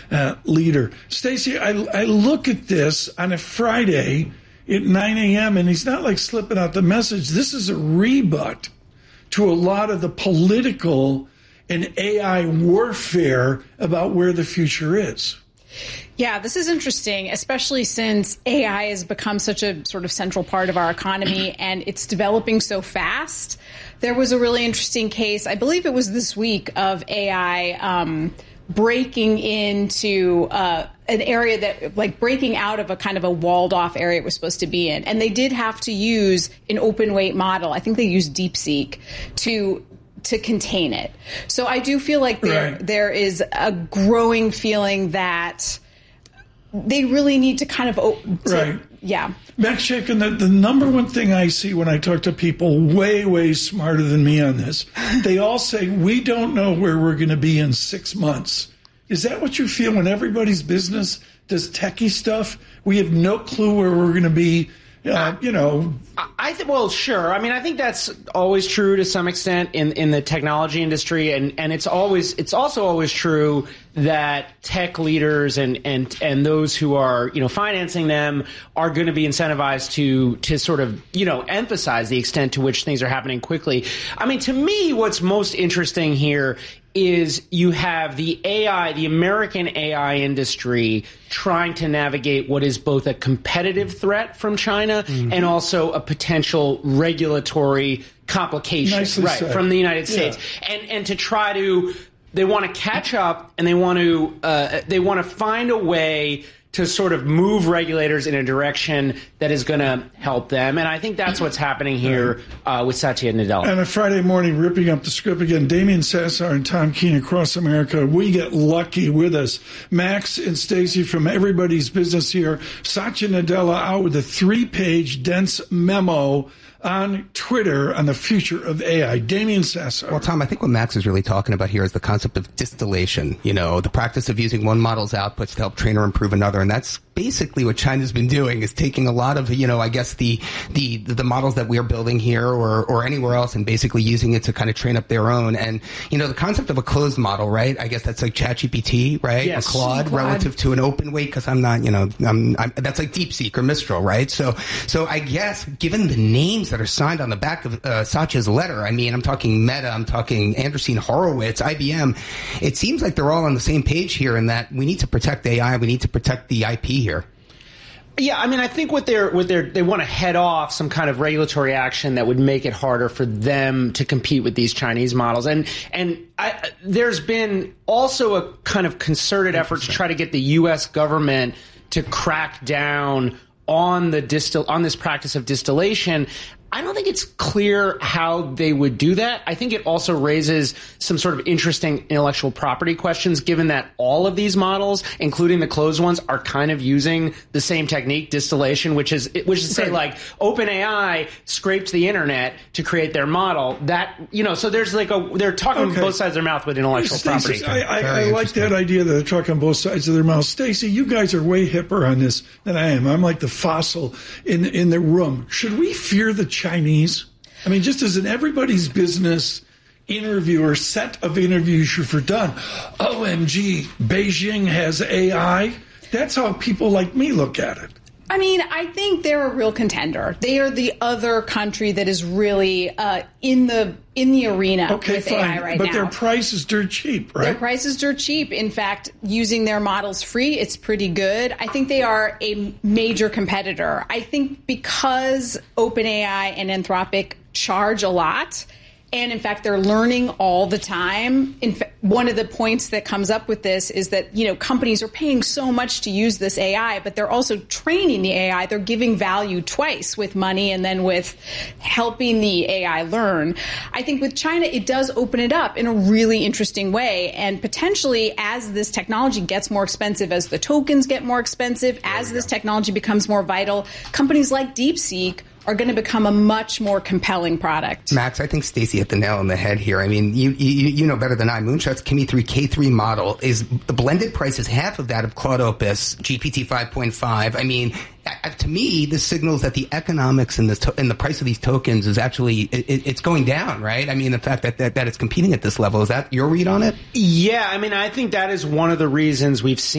leader. Stacey, I look at this on a Friday at 9 a.m., and he's not like slipping out the message. This is a rebut to a lot of the political and AI warfare about where the future is. Yeah, this is interesting, especially since AI has become such a sort of central part of our economy and it's developing so fast. There was a really interesting case, I believe it was this week, of AI breaking into an area that, like, breaking out of a kind of a walled off area it was supposed to be in. And they did have to use an open weight model. I think they used DeepSeek to contain it. So I do feel like there is a growing feeling that they really need to kind of yeah. Max Chaikin, the number one thing I see when I talk to people way smarter than me on this, they all say, we don't know where we're going to be in 6 months. Is that what you feel when everybody's business does techie stuff? We have no clue where we're going to be. Well, sure. I mean, I think that's always true to some extent in the technology industry, and it's also always true that tech leaders and those who are financing them are going to be incentivized to sort of emphasize the extent to which things are happening quickly. I mean, to me, what's most interesting here is you have the American AI industry trying to navigate what is both a competitive threat from China and also a potential regulatory complication from the United States. And to try to, they want to catch up and they want to find a way to sort of move regulators in a direction that is going to help them. And I think that's what's happening here with Satya Nadella. And a Friday morning, ripping up the script again, Damian Sassower and Tom Keene across America. We get lucky with us. Max and Stacey from Everybody's Business here. Satya Nadella out with a 3-page dense memo on Twitter on the future of AI. Damian Sassower. Well, Tom, I think what Max is really talking about here is the concept of distillation, the practice of using one model's outputs to help train or improve another. And that's basically what China's been doing, is taking a lot of, I guess the models that we're building here or anywhere else and basically using it to kind of train up their own. And, the concept of a closed model, right? I guess that's like ChatGPT, right? Yes. Or Claude relative to an open weight, because I'm not, that's like DeepSeek or Mistral, right? So I guess given the names that are signed on the back of Satya's letter, I mean, I'm talking Meta, I'm talking Andreessen Horowitz, IBM. It seems like they're all on the same page here in that we need to protect AI, we need to protect the IP here. Yeah, I mean, I think they want to head off some kind of regulatory action that would make it harder for them to compete with these Chinese models. And there's been also a kind of concerted effort to try to get the U.S. government to crack down on this practice of distillation. I don't think it's clear how they would do that. I think it also raises some sort of interesting intellectual property questions, given that all of these models, including the closed ones, are kind of using the same technique, distillation, which is to say, like, OpenAI scraped the internet to create their model. That, so there's they're talking both sides of their mouth with intellectual property. I like that idea that they're talking on both sides of their mouth. Stacey, you guys are way hipper on this than I am. I'm like the fossil in the room. Should we fear the Chinese? I mean, just as an Everybody's Business interviewer, set of interviews you've done, OMG, Beijing has AI. That's how people like me look at it. I mean, I think they're a real contender. They are the other country that is really in the arena with AI right now. But their price is dirt cheap, right? Their price is dirt cheap. In fact, using their models free, it's pretty good. I think they are a major competitor. I think because OpenAI and Anthropic charge a lot, and in fact, they're learning all the time. In fact, one of the points that comes up with this is that, companies are paying so much to use this AI, but they're also training the AI. They're giving value twice, with money and then with helping the AI learn. I think with China, it does open it up in a really interesting way. And potentially, as this technology gets more expensive, as the tokens get more expensive, as this technology becomes more vital, companies like DeepSeek are going to become a much more compelling product. Max, I think Stacey hit the nail on the head here. I mean, you know better than I. Moonshot's Kimi 3 K3 model is the blended price is half of that of Claude Opus GPT 5.5. I mean, to me, this signals that the economics and the price of these tokens is actually it's going down, right? I mean, the fact that it's competing at this level, is that your read on it? Yeah, I mean, I think that is one of the reasons we've seen